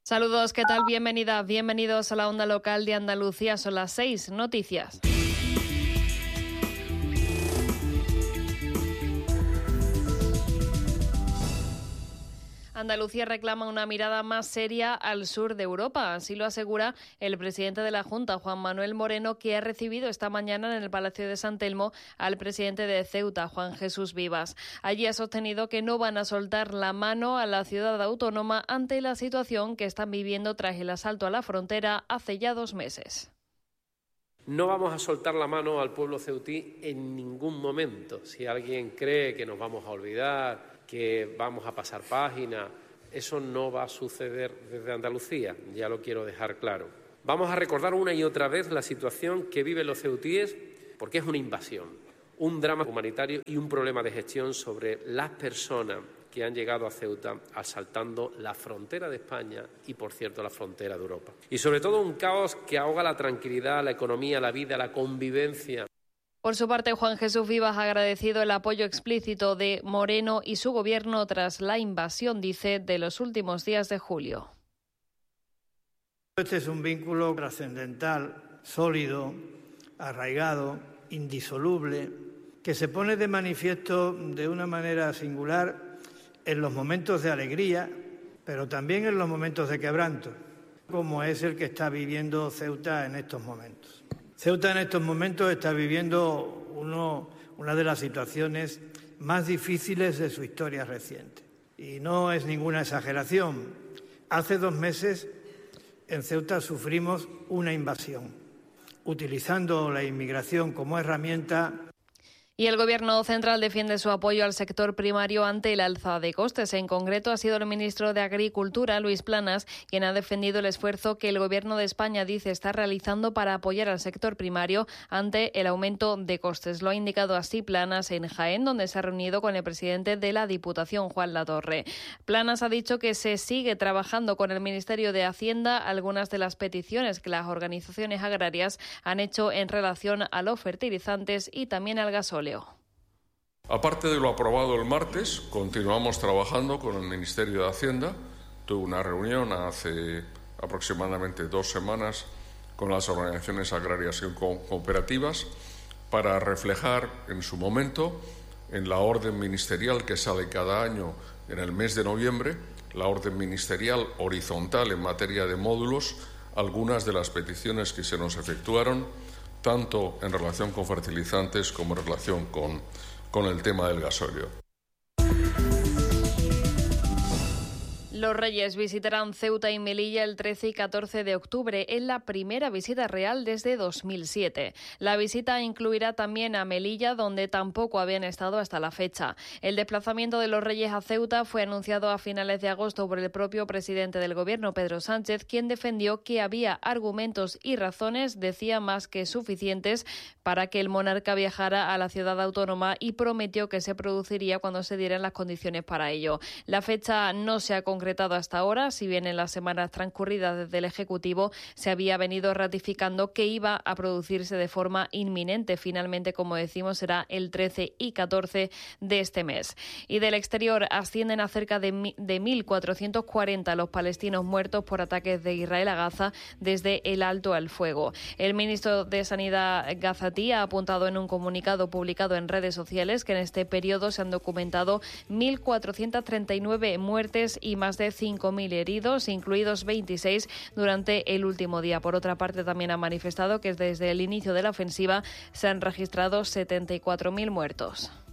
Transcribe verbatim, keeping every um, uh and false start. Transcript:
Saludos, ¿qué tal? Bienvenida, bienvenidos a la onda local de Andalucía. Son las seis noticias. Andalucía reclama una mirada más seria al sur de Europa. Así lo asegura el presidente de la Junta, Juan Manuel Moreno, que ha recibido esta mañana en el Palacio de San Telmo al presidente de Ceuta, Juan Jesús Vivas. Allí ha sostenido que no van a soltar la mano a la ciudad autónoma ante la situación que están viviendo tras el asalto a la frontera hace ya dos meses. No vamos a soltar la mano al pueblo ceutí en ningún momento. Si alguien cree que nos vamos a olvidar, que vamos a pasar página, eso no va a suceder desde Andalucía, ya lo quiero dejar claro. Vamos a recordar una y otra vez la situación que viven los ceutíes, porque es una invasión, un drama humanitario y un problema de gestión sobre las personas que han llegado a Ceuta asaltando la frontera de España y, por cierto, la frontera de Europa. Y sobre todo un caos que ahoga la tranquilidad, la economía, la vida, la convivencia. Por su parte, Juan Jesús Vivas ha agradecido el apoyo explícito de Moreno y su gobierno tras la invasión, dice, de los últimos días de julio. Este es un vínculo trascendental, sólido, arraigado, indisoluble, que se pone de manifiesto de una manera singular en los momentos de alegría, pero también en los momentos de quebranto, como es el que está viviendo Ceuta en estos momentos. Ceuta en estos momentos está viviendo uno, una de las situaciones más difíciles de su historia reciente. Y no es ninguna exageración. Hace dos meses en Ceuta sufrimos una invasión, utilizando la inmigración como herramienta. Y el Gobierno central defiende su apoyo al sector primario ante el alza de costes. En concreto, ha sido el ministro de Agricultura, Luis Planas, quien ha defendido el esfuerzo que el Gobierno de España dice está realizando para apoyar al sector primario ante el aumento de costes. Lo ha indicado así Planas en Jaén, donde se ha reunido con el presidente de la Diputación, Juan Latorre. Planas ha dicho que se sigue trabajando con el Ministerio de Hacienda algunas de las peticiones que las organizaciones agrarias han hecho en relación a los fertilizantes y también al gasóleo. Aparte de lo aprobado el martes, continuamos trabajando con el Ministerio de Hacienda. Tuve una reunión hace aproximadamente dos semanas con las organizaciones agrarias y cooperativas para reflejar en su momento, en la orden ministerial que sale cada año en el mes de noviembre, la orden ministerial horizontal en materia de módulos, algunas de las peticiones que se nos efectuaron, tanto en relación con fertilizantes como en relación con, con el tema del gasóleo. Los Reyes visitarán Ceuta y Melilla el trece y catorce de octubre. Es la primera visita real desde dos mil siete. La visita incluirá también a Melilla, donde tampoco habían estado hasta la fecha. El desplazamiento de los Reyes a Ceuta fue anunciado a finales de agosto por el propio presidente del Gobierno, Pedro Sánchez, quien defendió que había argumentos y razones, decía, más que suficientes para que el monarca viajara a la ciudad autónoma y prometió que se produciría cuando se dieran las condiciones para ello. La fecha no se ha concretado hasta ahora, si bien en las semanas transcurridas desde el Ejecutivo se había venido ratificando que iba a producirse de forma inminente. Finalmente, como decimos, será el trece y catorce de este mes. Y del exterior ascienden a cerca de, de mil cuatrocientos cuarenta los palestinos muertos por ataques de Israel a Gaza desde el alto al fuego. El ministro de Sanidad gazatí ha apuntado en un comunicado publicado en redes sociales que en este periodo se han documentado mil cuatrocientas treinta y nueve muertes y más de cinco mil heridos, incluidos veintiséis durante el último día. Por otra parte, también ha manifestado que desde el inicio de la ofensiva se han registrado setenta y cuatro mil muertos.